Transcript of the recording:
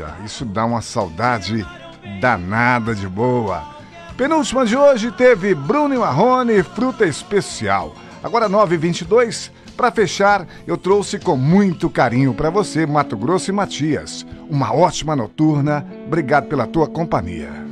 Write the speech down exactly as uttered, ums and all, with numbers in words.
dúvida, isso dá uma saudade danada de boa. Penúltima de hoje teve Bruno e Marrone, Fruta Especial. Agora nove e vinte e dois, para fechar, eu trouxe com muito carinho para você, Mato Grosso e Matias. Uma ótima noturna, obrigado pela tua companhia.